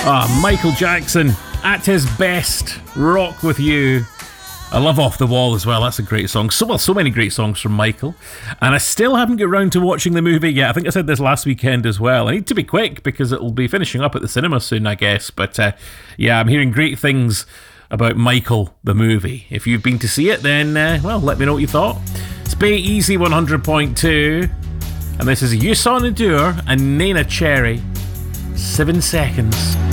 Michael Jackson at his best. Rock with You. I love Off the Wall as well. That's a great song. So many great songs from Michael. And I still haven't got round to watching the movie yet. I think I said this last weekend as well. I need to be quick because it'll be finishing up at the cinema soon, I guess. But yeah, I'm hearing great things about Michael, the movie. If you've been to see it, then, well, let me know what you thought. It's Bay Easy 100.2. And this is Youssou N'Dour and Nena Cherry. 7 seconds.